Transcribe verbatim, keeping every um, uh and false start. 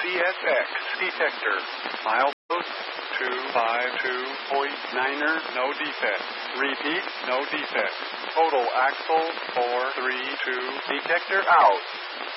S X detector. Milepost two five two point niner, no defect. Repeat, no defect. Total axle four three two, detector out.